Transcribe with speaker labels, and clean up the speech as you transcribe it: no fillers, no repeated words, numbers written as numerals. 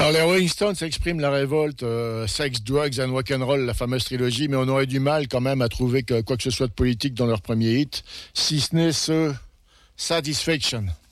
Speaker 1: Alors, les Rolling Stones expriment la révolte Sex, Drugs and Rock'n'Roll, la fameuse trilogie, mais on aurait du mal quand même à trouver quoi que ce soit de politique dans leur premier hit, si ce n'est ce Satisfaction.